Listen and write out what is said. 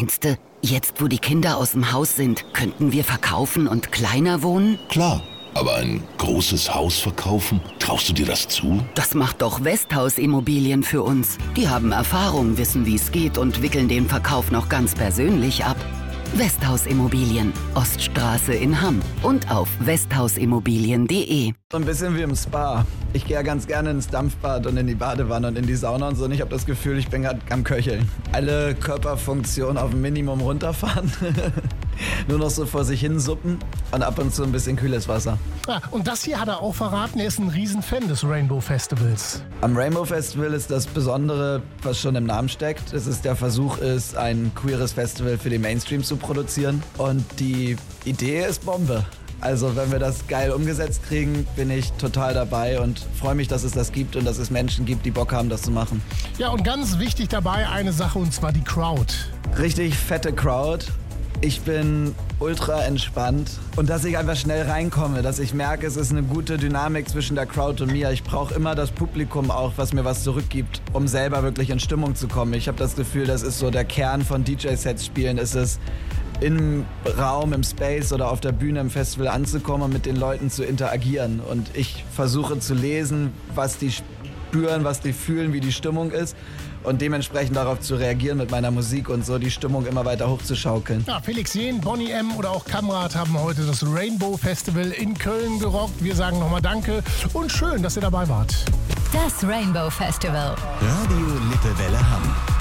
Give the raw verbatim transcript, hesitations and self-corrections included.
Meinst du, jetzt wo die Kinder aus dem Haus sind, könnten wir verkaufen und kleiner wohnen? Klar, aber ein großes Haus verkaufen, traust du dir das zu? Das macht doch Westhaus Immobilien für uns. Die haben Erfahrung, wissen, wie es geht und wickeln den Verkauf noch ganz persönlich ab. Westhaus Immobilien, Oststraße in Hamm und auf westhausimmobilien punkt de. So ein bisschen wie im Spa. Ich gehe ja ganz gerne ins Dampfbad und in die Badewanne und in die Sauna und so. Und ich habe das Gefühl, ich bin gerade am Köcheln. Alle Körperfunktionen auf ein Minimum runterfahren. Nur noch so vor sich hin suppen und ab und zu ein bisschen kühles Wasser. Ah, und das hier hat er auch verraten, er ist ein Riesenfan des Rainbow Festivals. Am Rainbow Festival ist das Besondere, was schon im Namen steckt, dass es der Versuch ist, ein queeres Festival für den Mainstream zu produzieren. Und die Idee ist Bombe. Also wenn wir das geil umgesetzt kriegen, bin ich total dabei und freue mich, dass es das gibt und dass es Menschen gibt, die Bock haben, das zu machen. Ja, und ganz wichtig dabei eine Sache, und zwar die Crowd. Richtig fette Crowd. Ich bin ultra entspannt und dass ich einfach schnell reinkomme, dass ich merke, es ist eine gute Dynamik zwischen der Crowd und mir. Ich brauche immer das Publikum auch, was mir was zurückgibt, um selber wirklich in Stimmung zu kommen. Ich habe das Gefühl, das ist so der Kern von D J-Sets spielen, ist es im Raum, im Space oder auf der Bühne im Festival anzukommen und mit den Leuten zu interagieren. Und ich versuche zu lesen, was die spüren, was die fühlen, wie die Stimmung ist und dementsprechend darauf zu reagieren mit meiner Musik und so die Stimmung immer weiter hochzuschaukeln. Ja, Felix Jähn, Bonnie M. oder auch Kamrat haben heute das Rainbow Festival in Köln gerockt. Wir sagen nochmal Danke und schön, dass ihr dabei wart. Das Rainbow Festival. Radio Lippewelle Hamm.